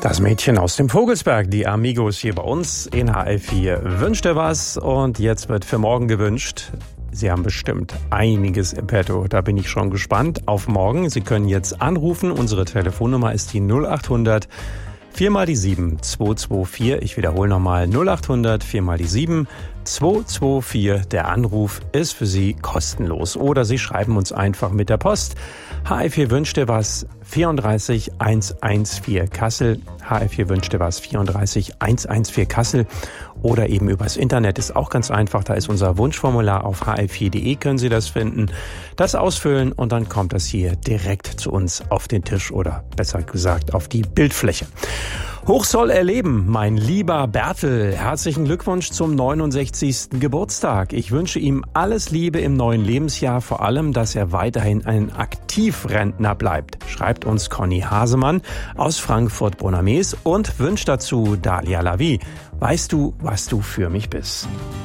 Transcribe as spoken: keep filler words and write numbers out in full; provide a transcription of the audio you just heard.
Das Mädchen aus dem Vogelsberg, die Amigos hier bei uns in H L vier. Wünscht ihr was? Und jetzt wird für morgen gewünscht. Sie haben bestimmt einiges im Petto. Da bin ich schon gespannt auf morgen. Sie können jetzt anrufen. Unsere Telefonnummer ist die null achthundert vier mal die sieben zwei zwei vier. Ich wiederhole nochmal null achthundert vier mal die sieben zwei zwei vier. Der Anruf ist für Sie kostenlos. Oder Sie schreiben uns einfach mit der Post. H L vier wünscht dir was, vierunddreißig hundertvierzehn Kassel. H L vier wünscht dir was, vierunddreißig hundertvierzehn Kassel. Oder eben übers Internet ist auch ganz einfach. Da ist unser Wunschformular auf h l vier punkt de, können Sie das finden. Das ausfüllen und dann kommt das hier direkt zu uns auf den Tisch oder besser gesagt auf die Bildfläche. Hoch soll er leben, mein lieber Bertel. Herzlichen Glückwunsch zum neunundsechzigsten Geburtstag. Ich wünsche ihm alles Liebe im neuen Lebensjahr, vor allem, dass er weiterhin ein Aktivrentner bleibt, schreibt uns Conny Hasemann aus Frankfurt-Bonames und wünscht dazu Dalia Lavi. Weißt du, was du für mich bist?